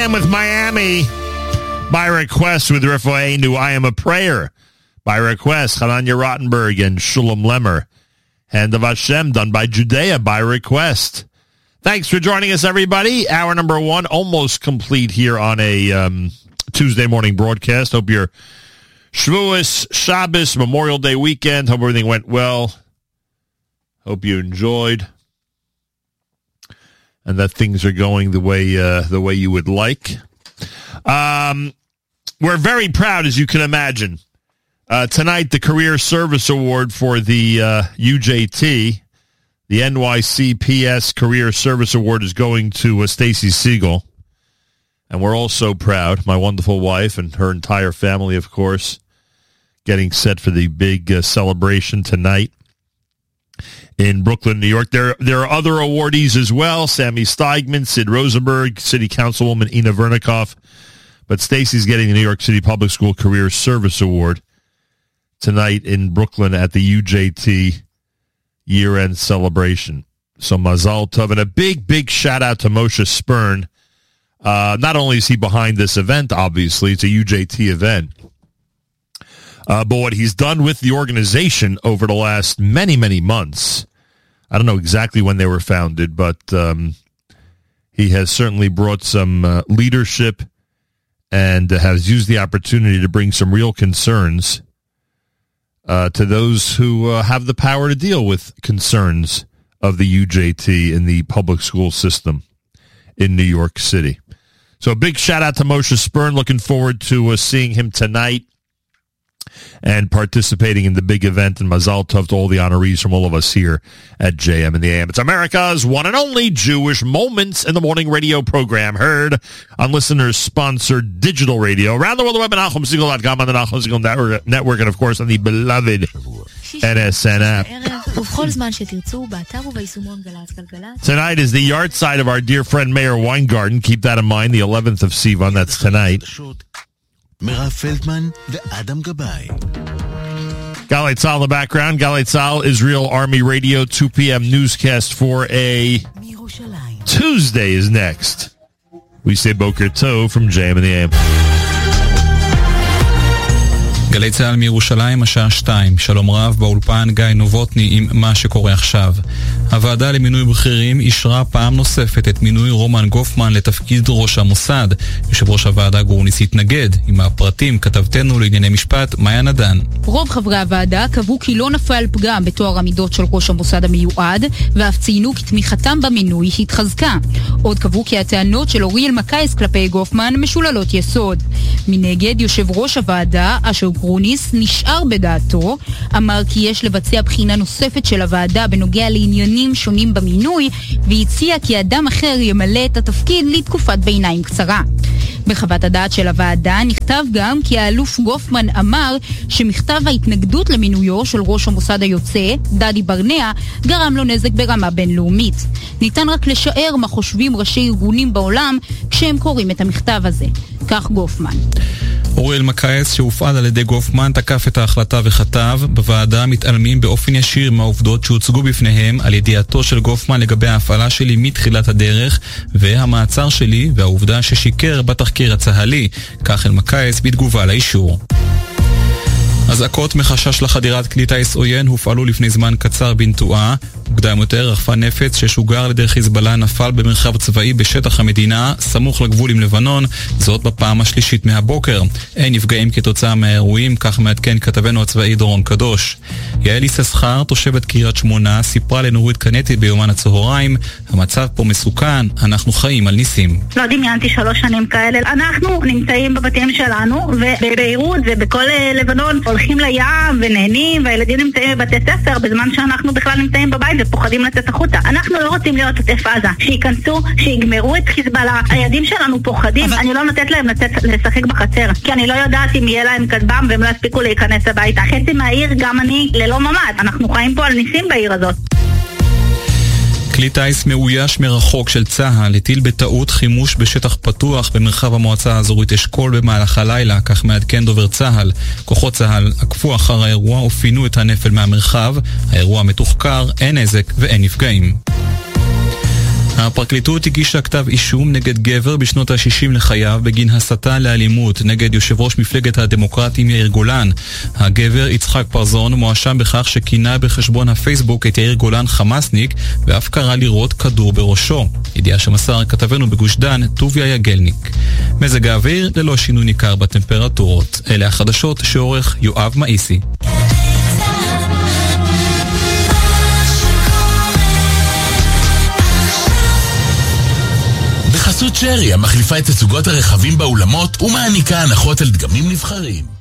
with Miami by request with Refoe new I Am a Prayer by request Hananya Rottenberg and Shulam Lemmer. Hand of Hashem done by Judea by request. Thanks for joining us, everybody. Hour number 1 almost complete here on a Tuesday morning broadcast. Hope your Shavuos, Shabbos, Memorial Day weekend. Hope everything went well. Hope you enjoyed. And that things are going the way you would like. We're very proud, as you can imagine. Tonight, the Career Service Award for the UJT, the NYCPS Career Service Award, is going to Stacy Siegel. And we're all so proud. My wonderful wife and her entire family, of course, getting set for the big celebration tonight in Brooklyn, New York. There are other awardees as well. Sammy Steigman, Sid Rosenberg, City Councilwoman Ina Vernikoff. But Stacy's getting the New York City Public School Career Service Award tonight in Brooklyn at the UJT year-end celebration. So Mazal Tov. And a big shout out to Moshe Spern. Not only is he behind this event, obviously, it's a UJT event, but what he's done with the organization over the last many months. I don't know exactly when they were founded, but he has certainly brought some leadership and has used the opportunity to bring some real concerns to those who have the power to deal with concerns of the UJT in the public school system in New York City. So a big shout out to Moshe Spern. Looking forward to seeing him tonight and participating in the big event, and Mazal Tov to all the honorees from all of us here at JM in the AM. It's America's one and only Jewish Moments in the Morning radio program, heard on listeners-sponsored digital radio around the world, the web at NachumSegal.com, on the Nachum Segal Network, and of course on the beloved NSN app. Tonight is the yahrzeit of our dear friend Mayor Weingarten. Keep that in mind, the 11th of Sivan, that's tonight. מירב פלדמן ואדם גבאי. Galei Tzahal in the background. Galei Tzahal, Israel Army Radio, 2 p.m. newscast for a Tuesday is next. We say Boker Tov from JM in the AM. גלי צהל מירושלים, השעה 2. שלום רב, באולפן גיא נובוטני עם מה שקורה עכשיו. הוועדה למינוי בכירים אישרה פעם נוספת את מינוי רומן גופמן לתפקיד ראש המוסד. יושב ראש הוועדה גורניס התנגד. עם הפרטים כתבתנו לענייני משפט מאיה נדן. רוב חברי הוועדה קבעו כי לא נפל פגם בתואר המידות של ראש המוסד המיועד, ואף ציינו כי תמיכתם במינוי התחזקה. עוד קבעו כי הטענות של אוריאל מקייס כלפי גופמן משוללות יסוד. מנגד, יושב ראש הוועדה, אשר גרוניס, נשאר בדעתו, אמר כי יש לבצע בחינה נוספת של הוועדה בנוגע לעניינים שונים במינוי, והציע כי אדם אחר ימלא את התפקיד לתקופת ביניים קצרה. בחוות הדעת של הוועדה נכתב גם כי האלוף גופמן אמר שמכתב ההתנגדות למינויו של ראש המוסד היוצא, דדי ברנע, גרם לו נזק ברמה בינלאומית. ניתן רק לשער מה חושבים ראשי ארגונים בעולם כשהם קוראים את המכתב הזה. כך גופמן. אוריאל מקייס שהופעל על ידי גופמן תקף את ההחלטה וכתב, בוועדה מתעלמים באופן ישיר מהעובדות שהוצגו בפניהם על ידיעתו של גופמן לגבי ההפעלה שלי מתחילת הדרך והמעצר שלי והעובדה ששיקר בתחקיר הצהלי. כך אל מקייס בתגובה לאישור. אזעקות מחשש לחדירת כלי טיס עוין הופעלו לפני זמן קצר בנטועה. מוקדם יותר, רחפן נפץ ששוגר על ידי חיזבאללה נפל במרחב צבאי בשטח המדינה, סמוך לגבול עם לבנון, זאת בפעם השלישית מהבוקר. אין נפגעים כתוצאה מהאירועים, כך מעדכן כתבנו הצבאי דורון קדוש. יעל יששכר, תושבת קריית שמונה, סיפרה לנורית קנטי ביומן הצהריים, המצב פה מסוכן, אנחנו חיים על ניסים. לא דמיינתי 3 שנים כאלה. אנחנו נמצאים בבתים שלנו, ובביירות ובכל לבנון הולכים לים ונהנים, והילדים נמצאים בבתי ספר, בזמן שאנחנו בכלל נמצאים בבית ופוחדים לצאת החוצה. אנחנו לא רוצים להיות עוטף עזה. שיכנסו, שיגמרו את חיזבאללה. הילדים שלנו פוחדים. אני לא נותנת להם לשחק בחצר, כי אני לא יודעת אם יהיה להם כטב"ם והם לא יספיקו להיכנס הביתה. חצי מהעיר, גם אני, ללא ממ"ד. אנחנו חיים פה על ניסים בעיר הזאת. כלי טיס מאויש מרחוק של צה"ל הטיל בטעות חימוש בשטח פתוח במרחב המועצה האזורית אשכול במהלך הלילה, כך מעדכן דובר צה"ל. כוחות צה"ל עקפו אחר האירוע ופינו את הנפל מהמרחב. האירוע מתוחקר, אין נזק ואין נפגעים. הפרקליטות הגישה כתב אישום נגד גבר בשנות ה-60 לחייו בגין הסתה לאלימות נגד יושב ראש מפלגת הדמוקרטים יאיר גולן. הגבר יצחק פרזון מואשם בכך שכינה בחשבון הפייסבוק את יאיר גולן חמאסניק ואף קרא לירות כדור בראשו. ידיעה שמסר כתבנו בגוש דן טוביה יגלניק. מזג האוויר ללא שינוי ניכר בטמפרטורות. אלה החדשות שעורך יואב מאיסי. בחסות שרי, המחליפה את תצוגות הרכבים באולמות ומעניקה הנחות על דגמים נבחרים.